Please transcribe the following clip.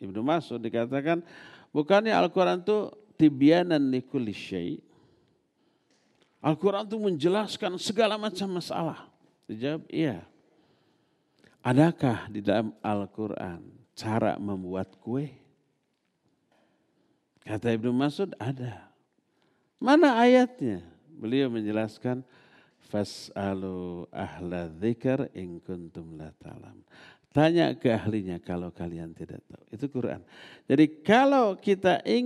Ibnu Mas'ud dikatakan, bukannya Al-Quran itu tibyanan likulli syai'. Al-Quran itu menjelaskan segala macam masalah. Dijawab, iya. Adakah di dalam Al-Quran cara membuat kue? Kata Ibnu Mas'ud, ada. Mana ayatnya? Beliau menjelaskan, fas'alu ahla dzikr in kuntum la ta'lam. Tanya ke ahlinya kalau kalian tidak tahu. Itu Quran. Jadi kalau kita ingin